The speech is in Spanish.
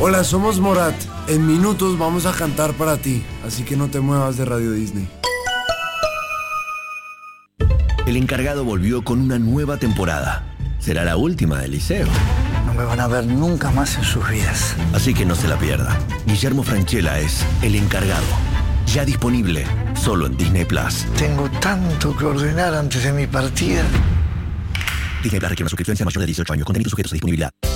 Hola, somos Morat. En minutos vamos a cantar para ti, así que no te muevas de Radio Disney. El encargado volvió con una nueva temporada. Será la última del liceo. No me van a ver nunca más en sus vidas. Así que no se la pierda. Guillermo Francella es El Encargado. Ya disponible, solo en Disney Plus. Tengo tanto que ordenar antes de mi partida. Disney Plus requiere una suscripción sea mayor de 18 años. Contenidos sujetos a disponibilidad.